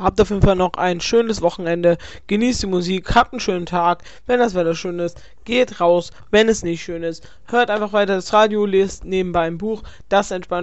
Habt auf jeden Fall noch ein schönes Wochenende. Genießt die Musik, habt einen schönen Tag. Wenn das Wetter schön ist, geht raus. Wenn es nicht schön ist, hört einfach weiter das Radio, lest nebenbei ein Buch. Das entspannt